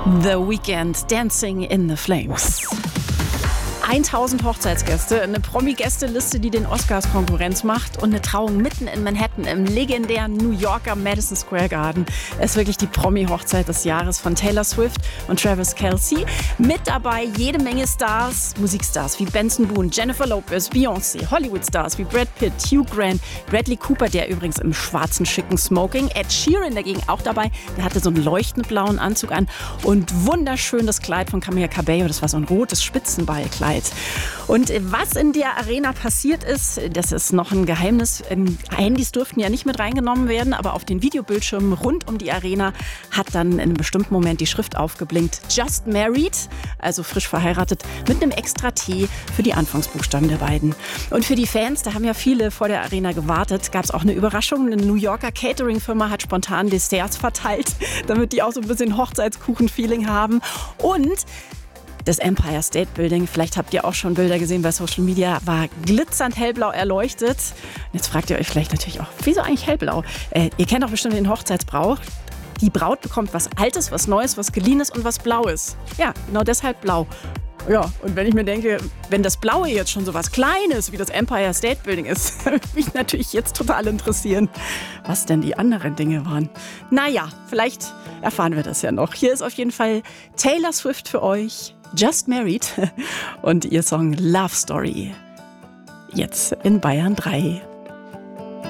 The Weeknd, Dancing in the Flames. 1000 Hochzeitsgäste, eine Promi-Gästeliste, die den Oscars Konkurrenz macht und eine Trauung mitten in Manhattan im legendären New Yorker Madison Square Garden. Es ist wirklich die Promi-Hochzeit des Jahres von Taylor Swift und Travis Kelce. Mit dabei jede Menge Stars, Musikstars wie Benson Boone, Jennifer Lopez, Beyoncé, Hollywood-Stars wie Brad Pitt, Hugh Grant, Bradley Cooper, der übrigens im schwarzen, schicken Smoking, Ed Sheeran dagegen auch dabei, der hatte so einen leuchtend blauen Anzug an und wunderschön das Kleid von Camila Cabello, das war so ein rotes Spitzenballkleid. Und was in der Arena passiert ist, das ist noch ein Geheimnis. Handys durften ja nicht mit reingenommen werden, aber auf den Videobildschirmen rund um die Arena hat dann in einem bestimmten Moment die Schrift aufgeblinkt. Just Married, also frisch verheiratet, mit einem extra T für die Anfangsbuchstaben der beiden. Und für die Fans, da haben ja viele vor der Arena gewartet, gab es auch eine Überraschung. Eine New Yorker Catering-Firma hat spontan Desserts verteilt, damit die auch so ein bisschen Hochzeitskuchen-Feeling haben. Und das Empire State Building, vielleicht habt ihr auch schon Bilder gesehen bei Social Media, war glitzernd hellblau erleuchtet. Und jetzt fragt ihr euch vielleicht natürlich auch, wieso eigentlich hellblau? Ihr kennt doch bestimmt den Hochzeitsbrauch. Die Braut bekommt was Altes, was Neues, was Geliehenes und was Blaues. Ja, genau deshalb blau. Ja, und wenn ich mir denke, wenn das Blaue jetzt schon so was Kleines wie das Empire State Building ist, würde mich natürlich jetzt total interessieren, was denn die anderen Dinge waren. Naja, vielleicht erfahren wir das ja noch. Hier ist auf jeden Fall Taylor Swift für euch, Just Married und ihr Song Love Story. Jetzt in Bayern 3.